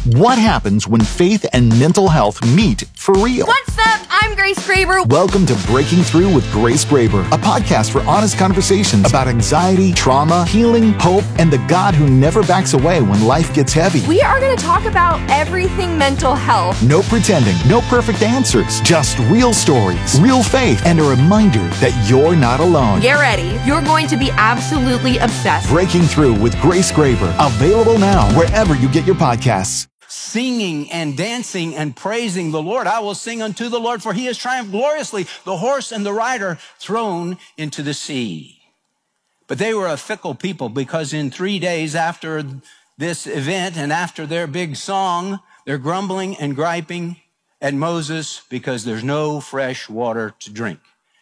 What happens when faith and mental health meet for real? What's up? I'm Grace Graber. Welcome to Breaking Through with Grace Graber, a podcast for honest conversations about anxiety, trauma, healing, hope, and the God who never backs away when life gets heavy. We are going to talk about everything mental health. No pretending, no perfect answers, just real stories, real faith, and a reminder that you're not alone. Get ready. You're going to be absolutely obsessed. Breaking Through with Grace Graber, available now wherever you get your podcasts. Singing and dancing and praising the Lord. I will sing unto the Lord, for he has triumphed gloriously, the horse and the rider thrown into the sea. But they were a fickle people, because in 3 days after this event and after their big song, they're grumbling and griping at Moses because there's no fresh water to drink.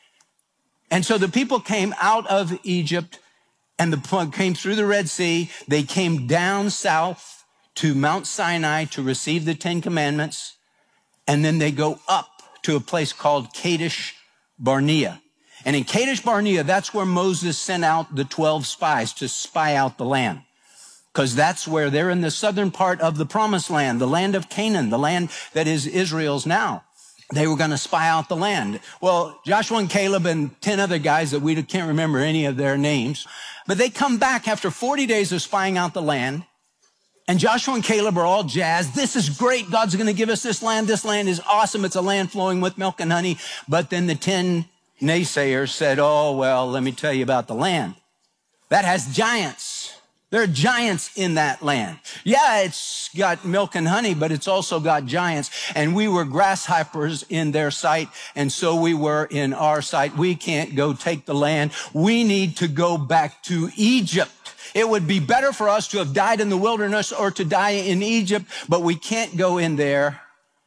And so the people came out of Egypt and came through the Red Sea. They came down south to Mount Sinai to receive the 10 Commandments. And then they go up to a place called Kadesh Barnea. And in Kadesh Barnea, that's where Moses sent out the 12 spies to spy out the land. Because that's where they're in the southern part of the promised land, the land of Canaan, the land that is Israel's now. They were going to spy out the land. Well, Joshua and Caleb and 10 other guys that we can't remember any of their names, but they come back after 40 days of spying out the land. And Joshua and Caleb are all jazzed. This is great. God's going to give us this land. This land is awesome. It's a land flowing with milk and honey. But then the 10 naysayers said, oh, well, let me tell you about the land. That has giants. There are giants in that land. Yeah, it's got milk and honey, but it's also got giants. And we were grasshoppers in their sight, and so we were in our sight. We can't go take the land. We need to go back to Egypt. It would be better for us to have died in the wilderness or to die in Egypt, but we can't go in there.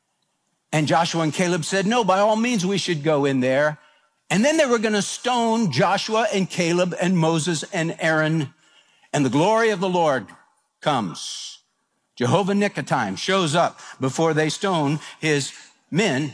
And Joshua and Caleb said, no, by all means, we should go in there. And then they were going to stone Joshua and Caleb and Moses and Aaron. And the glory of the Lord comes. Jehovah Nicotime shows up before they stone his men.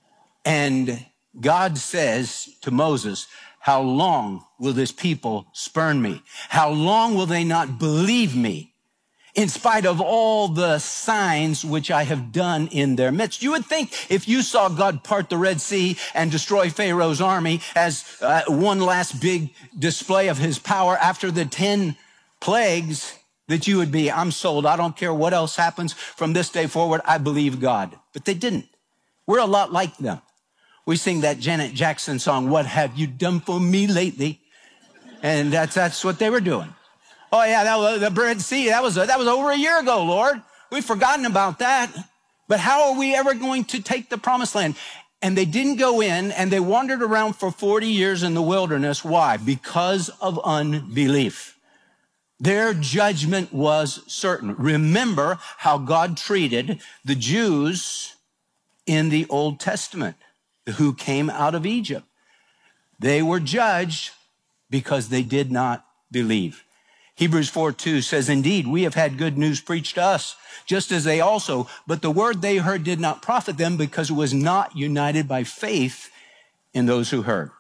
And God says to Moses, how long will this people spurn me? How long will they not believe me in spite of all the signs which I have done in their midst? You would think if you saw God part the Red Sea and destroy Pharaoh's army as one last big display of his power after the 10 plagues, that you would be, I'm sold. I don't care what else happens from this day forward. I believe God. But they didn't. We're a lot like them. We sing that Janet Jackson song, what have you done for me lately? And that's what they were doing. Oh yeah, that was the Red Sea. That was over a year ago, Lord. We've forgotten about that. But how are we ever going to take the promised land? And they didn't go in, and they wandered around for 40 years in the wilderness. Why? Because of unbelief. Their judgment was certain. Remember how God treated the Jews in the Old Testament who came out of Egypt. They were judged because they did not believe. Hebrews 4:2 says, indeed, we have had good news preached to us, just as they also, but the word they heard did not profit them because it was not united by faith in those who heard.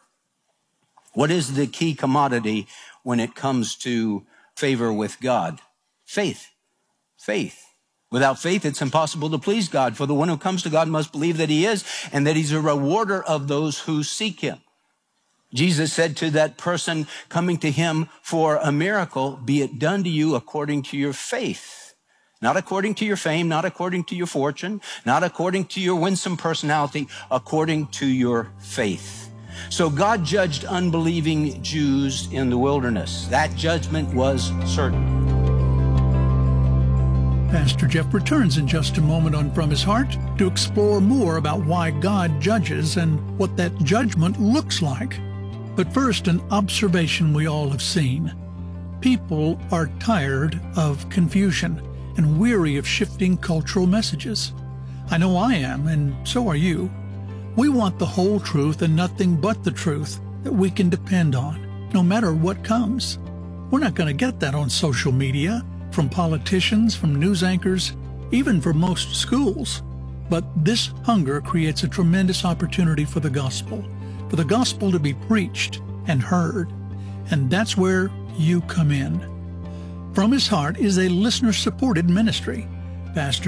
What is the key commodity when it comes to favor with God? Faith. Faith. Without faith, it's impossible to please God, for the one who comes to God must believe that he is, and that he's a rewarder of those who seek him. Jesus said to that person coming to him for a miracle, be it done to you according to your faith. Not according to your fame, not according to your fortune, not according to your winsome personality, according to your faith. So God judged unbelieving Jews in the wilderness. That judgment was certain. Pastor Jeff returns in just a moment on From His Heart to explore more about why God judges and what that judgment looks like. But first, an observation we all have seen. People are tired of confusion and weary of shifting cultural messages. I know I am, and so are you. We want the whole truth and nothing but the truth that we can depend on, no matter what comes. We're not going to get that on social media, from politicians, from news anchors, even from most schools. But this hunger creates a tremendous opportunity for the gospel to be preached and heard. And that's where you come in. From His Heart is a listener-supported ministry. Pastor